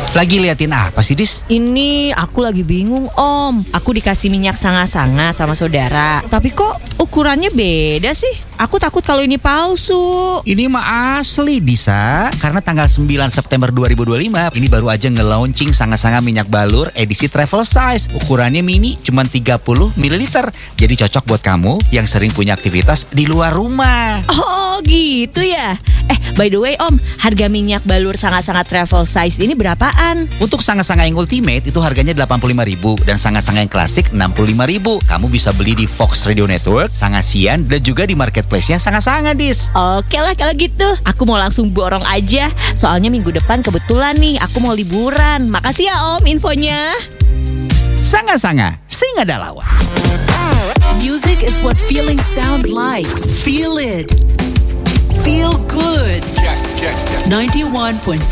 Lagi liatin apa sih, Dis? Ini aku lagi bingung, Om. Aku dikasih minyak sanga-sanga sama saudara, tapi kok ukurannya beda sih? Aku takut kalau ini palsu. Ini mah asli, Disa. Karena tanggal 9 September 2025, ini baru aja nge-launching sanga-sanga minyak balur edisi travel size. Ukurannya mini, cuma 30 ml. Jadi cocok buat kamu yang sering punya aktivitas di luar rumah. Oh gitu ya. By the way, Om, harga minyak balur sanga-sanga travel size ini berapaan? Untuk sanga-sanga yang ultimate itu harganya 85.000 dan sanga-sanga yang klasik 65.000. Kamu bisa beli di Fox Radio Network, Sangasian, dan juga di marketplace-nya Sanga-Sanga, Dis. Oke lah kalau gitu. Aku mau langsung borong aja. Soalnya minggu depan kebetulan nih aku mau liburan. Makasih ya, Om, infonya. Sanga-Sanga, sing ada lawan. Music is what feelings sound like. Feel it. Feel good. Check. 91.7